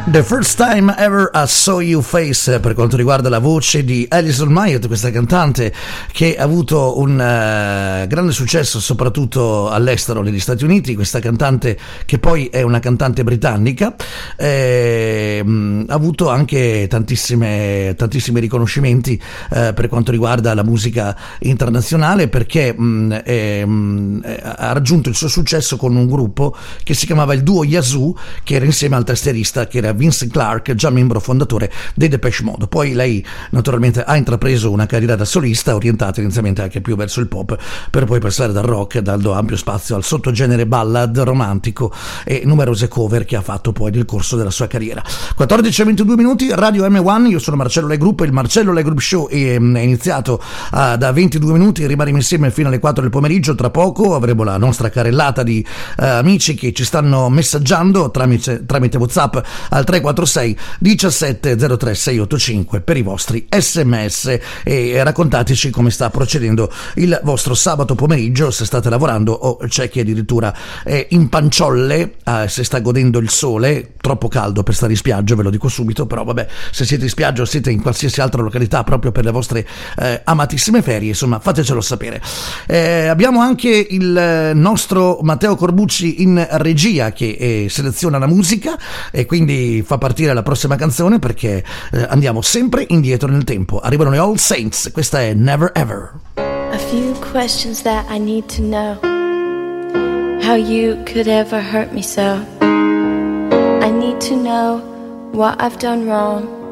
The First Time Ever I Saw You Face, per quanto riguarda la voce di Alison Myatt, questa cantante che ha avuto un grande successo soprattutto all'estero, negli Stati Uniti. Questa cantante che poi è una cantante britannica, ha avuto anche tantissimi riconoscimenti per quanto riguarda la musica internazionale, perché ha raggiunto il suo successo con un gruppo che si chiamava il duo Yazoo, che era insieme al tastierista che era Vince Clarke, già membro fondatore dei Depeche Mode. Poi lei naturalmente ha intrapreso una carriera da solista orientata inizialmente anche più verso il pop, per poi passare dal rock, dando ampio spazio al sottogenere ballad, romantico e numerose cover che ha fatto poi nel corso della sua carriera. 14:22 minuti, Radio M1, io sono Marcello Le Group, il Marcello Le Group Show è iniziato da 22 minuti, rimarremo insieme fino alle 4 del pomeriggio. Tra poco avremo la nostra carrellata di amici che ci stanno messaggiando tramite WhatsApp al 346 17 03 685 per i vostri sms, e raccontateci come sta procedendo il vostro sabato pomeriggio, se state lavorando o c'è chi addirittura è in panciolle, se sta godendo il sole. Troppo caldo per stare in spiaggia, ve lo dico subito, però vabbè, se siete in spiaggia o siete in qualsiasi altra località proprio per le vostre amatissime ferie, insomma fatecelo sapere. Abbiamo anche il nostro Matteo Corbucci in regia che seleziona la musica e quindi fa partire la prossima canzone, perché andiamo sempre indietro nel tempo. Arrivano le All Saints, questa è Never Ever. A few questions that I need to know. How you could ever hurt me so. I need to know what I've done wrong.